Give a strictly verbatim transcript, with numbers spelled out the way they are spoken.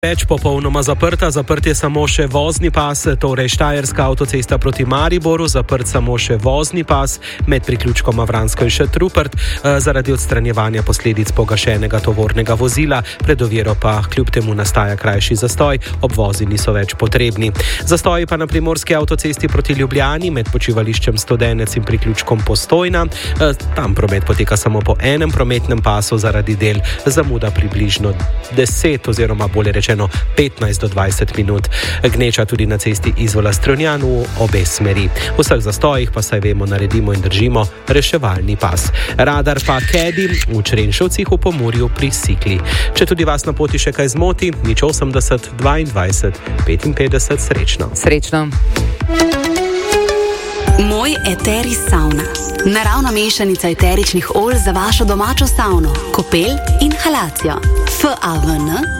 Več popolnoma zaprta, zaprt je samo še vozni pas, torej Štajerska avtocesta proti Mariboru, zaprt samo še vozni pas med priključkom Avransko in Šentrupert zaradi odstranjevanja posledic pogašenega tovornega vozila, pred oviro pa kljub temu nastaja krajši zastoj, obvozi niso več potrebni. Zastoji pa na primorski avtocesti proti Ljubljani med počivališčem Studenec in priključkom Postojna. Tam promet poteka samo po enem prometnem pasu zaradi del, zamuda približno deset oziroma bolje rečeno petnajst do dvajset minut. Gneča tudi na cesti Izvola Strunjan v obe smeri. V vseh zastojih pa saj vemo, naredimo in držimo reševalni pas. Radar pa Kedi v Črenšovcih v Pomurju pri Sikli. Če tudi vas na poti še kaj zmoti, nič osemdeset dvaindvajset petinpetdeset, srečno. Srečno. Moj Eteri Sauna. Naravna mešanica eteričnih olj za vašo domačo savno, kopel in halacijo. F A V N